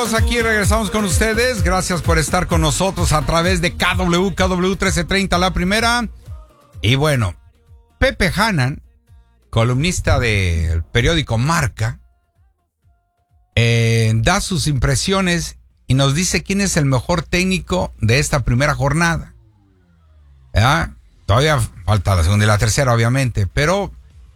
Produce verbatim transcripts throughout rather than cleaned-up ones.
amigos, aquí regresamos con ustedes. Gracias por estar con nosotros a través de K W, K W trece treinta, la primera. Y bueno, Pepe Hannan, columnista del periódico Marca, eh, da sus impresiones y nos dice quién es el mejor técnico de esta primera jornada. ¿Ya? Todavía falta la segunda y la tercera, obviamente, pero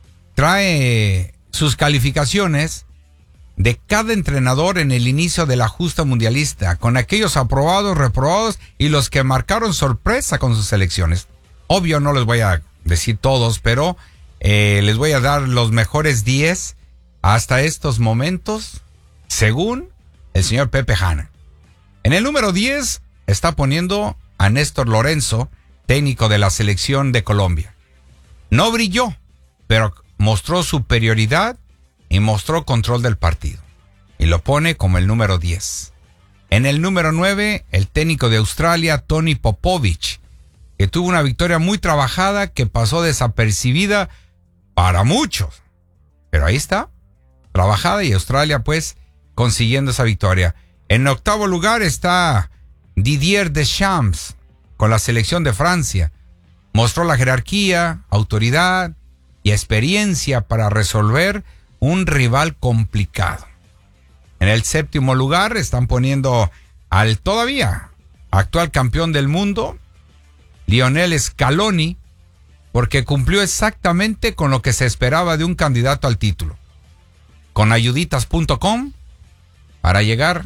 trae sus calificaciones de cada entrenador en el inicio de la justa mundialista, con aquellos aprobados, reprobados y los que marcaron sorpresa con sus selecciones. Obvio no les voy a decir todos, pero eh, les voy a dar los mejores diez hasta estos momentos, según el señor Pepe Hannan. En el número diez está poniendo a Néstor Lorenzo, técnico de la selección de Colombia. No brilló, pero mostró superioridad y mostró control del partido. Y lo pone como el número diez. En el número nueve, el técnico de Australia, Tony Popovich, que tuvo una victoria muy trabajada que pasó desapercibida para muchos. Pero ahí está, trabajada, y Australia pues consiguiendo esa victoria. En octavo lugar está Didier Deschamps con la selección de Francia. Mostró la jerarquía, autoridad y experiencia para resolver un rival complicado. En el séptimo lugar están poniendo al todavía actual campeón del mundo, Lionel Scaloni, porque cumplió exactamente con lo que se esperaba de un candidato al título. Con ayuditas punto com para llegar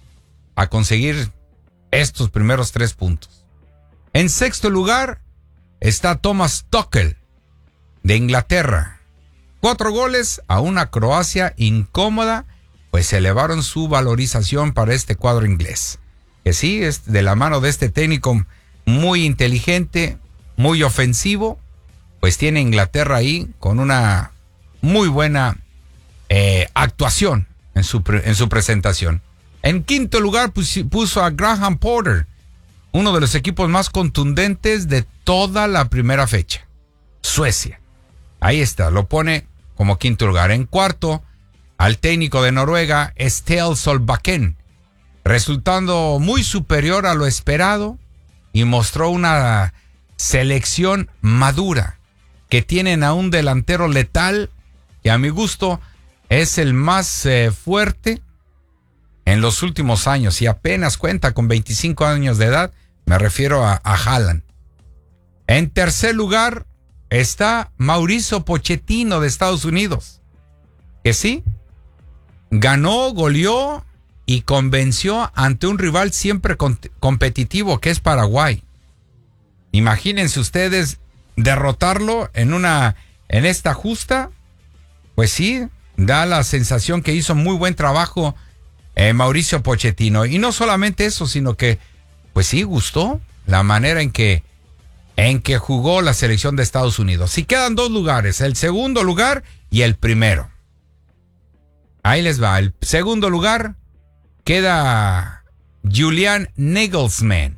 a conseguir estos primeros tres puntos. En sexto lugar está Thomas Tuchel de Inglaterra. Cuatro goles a una Croacia incómoda, pues elevaron su valorización para este cuadro inglés. Que sí, es de la mano de este técnico muy inteligente, muy ofensivo, pues tiene Inglaterra ahí con una muy buena eh, actuación en su, en su presentación. En quinto lugar pus, puso a Graham Potter, uno de los equipos más contundentes de toda la primera fecha. Suecia. Ahí está, lo pone como quinto lugar. En cuarto, al técnico de Noruega, Ståle Solbakken, resultando muy superior a lo esperado y mostró una selección madura, que tienen a un delantero letal que a mi gusto es el más eh, fuerte en los últimos años y apenas cuenta con veinticinco años de edad. Me refiero a, a Haaland. En tercer lugar está Mauricio Pochettino de Estados Unidos, que sí, ganó, goleó y convenció ante un rival siempre con, competitivo que es Paraguay. Imagínense ustedes derrotarlo en una en esta justa. Pues sí, da la sensación que hizo muy buen trabajo eh, Mauricio Pochettino. Y no solamente eso, sino que pues sí gustó la manera en que en que jugó la selección de Estados Unidos. Sí, quedan dos lugares, el segundo lugar y el primero. Ahí les va, el segundo lugar queda Julian Nagelsmann,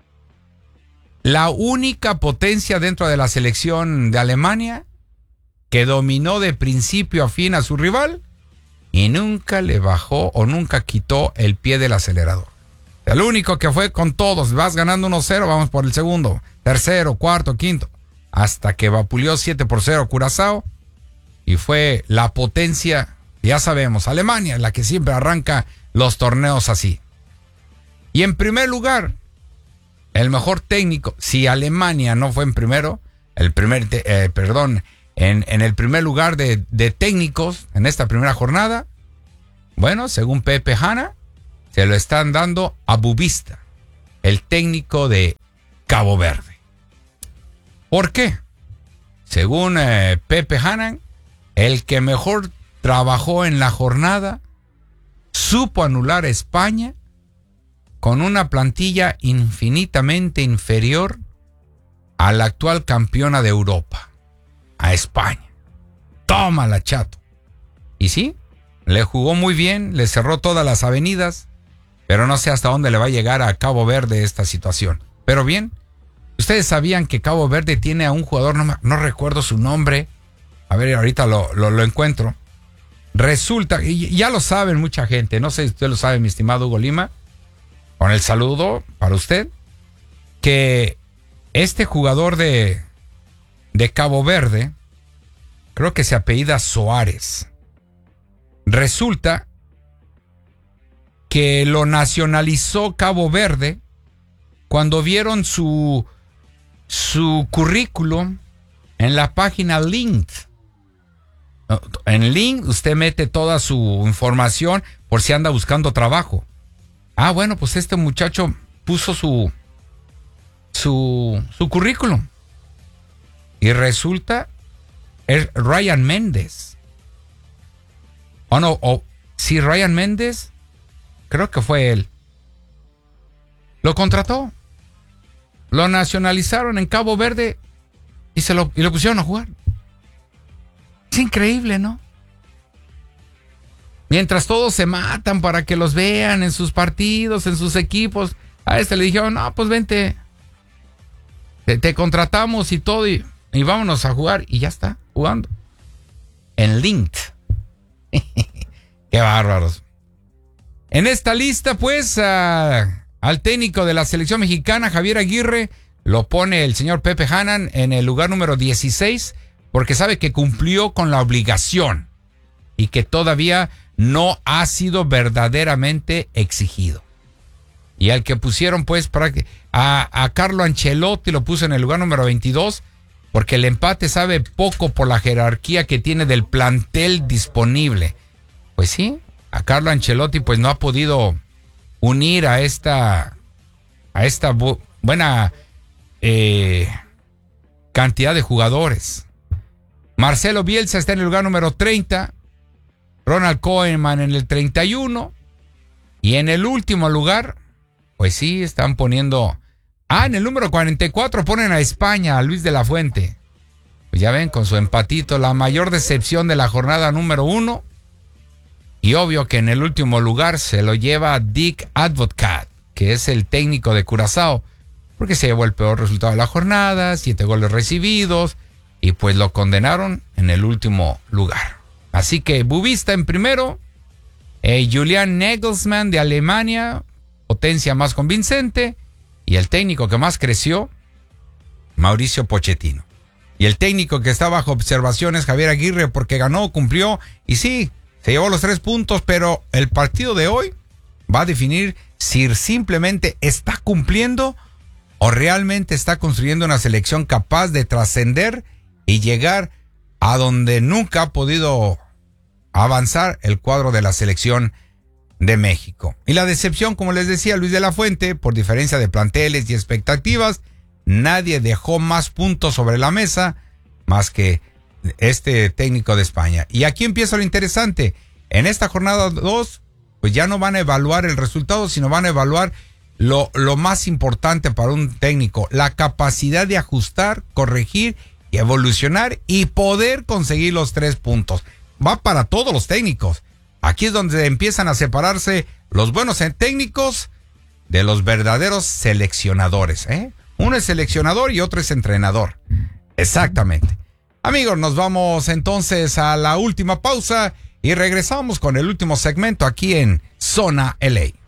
la única potencia dentro de la selección de Alemania que dominó de principio a fin a su rival y nunca le bajó o nunca quitó el pie del acelerador. El único que fue con todos, vas ganando uno cero, vamos por el segundo, tercero, cuarto, quinto, hasta que vapuleó siete por cero Curazao y fue la potencia, ya sabemos, Alemania, la que siempre arranca los torneos así. Y en primer lugar, el mejor técnico, si Alemania no fue en primero, el primer, eh, perdón, en, en el primer lugar de, de técnicos en esta primera jornada, bueno, según Pepe Hannan, se lo están dando a Bubista, el técnico de Cabo Verde. ¿Por qué? Según eh, Pepe Hannan, el que mejor trabajó en la jornada supo anular a España con una plantilla infinitamente inferior a la actual campeona de Europa, a España. Tómala, chato. Y sí, le jugó muy bien, le cerró todas las avenidas, pero no sé hasta dónde le va a llegar a Cabo Verde esta situación. Pero bien, ustedes sabían que Cabo Verde tiene a un jugador, no, no recuerdo su nombre, a ver, ahorita lo, lo, lo encuentro, resulta, y ya lo saben mucha gente, no sé si usted lo sabe, mi estimado Hugo Lima, con el saludo para usted, que este jugador de, de Cabo Verde, creo que se apellida Soares, resulta que lo nacionalizó Cabo Verde cuando vieron su, su currículum en la página LinkedIn. En LinkedIn usted mete toda su información por si anda buscando trabajo. Ah, bueno, pues este muchacho puso su su, su currículum y resulta es Ryan Méndez. O no, o sí, Ryan Méndez, creo que fue él. Lo contrató, lo nacionalizaron en Cabo Verde y se lo, y lo pusieron a jugar. Es increíble, ¿no? Mientras todos se matan para que los vean en sus partidos, en sus equipos, a este le dijeron, no, pues vente, te, te contratamos y todo, y, y vámonos a jugar, y ya está, jugando. En LinkedIn. Qué bárbaros. En esta lista, pues, uh, al técnico de la selección mexicana, Javier Aguirre, lo pone el señor Pepe Hannan en el lugar número dieciséis, porque sabe que cumplió con la obligación y que todavía no ha sido verdaderamente exigido. Y al que pusieron, pues, para que, a, a Carlo Ancelotti lo puso en el lugar número veintidós, porque el empate sabe poco por la jerarquía que tiene del plantel disponible. Pues sí, a Carlo Ancelotti pues no ha podido unir a esta, a esta bu- buena eh, cantidad de jugadores. Marcelo Bielsa está en el lugar número treinta, Ronald Koeman en el treinta y uno, y en el último lugar, pues sí, están poniendo... Ah, en el número cuarenta y cuatro ponen a España, a Luis de la Fuente. Pues ya ven, con su empatito, la mayor decepción de la jornada número uno. Y obvio que en el último lugar se lo lleva Dick Advocaat, que es el técnico de Curazao, porque se llevó el peor resultado de la jornada, siete goles recibidos, y pues lo condenaron en el último lugar. Así que Bubista en primero, eh, Julian Nagelsmann de Alemania, potencia más convincente, y el técnico que más creció, Mauricio Pochettino. Y el técnico que está bajo observación es Javier Aguirre, porque ganó, cumplió, y sí, se llevó los tres puntos, pero el partido de hoy va a definir si simplemente está cumpliendo o realmente está construyendo una selección capaz de trascender y llegar a donde nunca ha podido avanzar el cuadro de la selección de México. Y la decepción, como les decía, Luis de la Fuente, por diferencia de planteles y expectativas, nadie dejó más puntos sobre la mesa más que este técnico de España. Y aquí empieza lo interesante. En esta jornada dos, pues ya no van a evaluar el resultado, sino van a evaluar lo, lo más importante para un técnico, la capacidad de ajustar, corregir y evolucionar y poder conseguir los tres puntos. Va para todos los técnicos. Aquí es donde empiezan a separarse los buenos técnicos de los verdaderos seleccionadores, ¿eh? Uno es seleccionador y otro es entrenador. Exactamente. Amigos, nos vamos entonces a la última pausa y regresamos con el último segmento aquí en Zona L A.